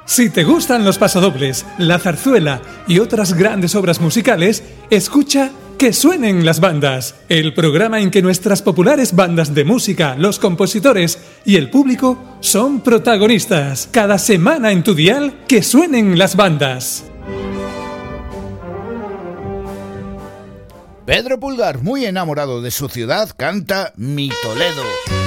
Si te gustan los pasodobles, la zarzuela y otras grandes obras musicales, escucha Que suenen las bandas, el programa en que nuestras populares bandas de música, los compositores y el público son protagonistas. Cada semana en tu dial, Que suenen las bandas. Pedro Pulgar, muy enamorado de su ciudad, canta Mi Toledo.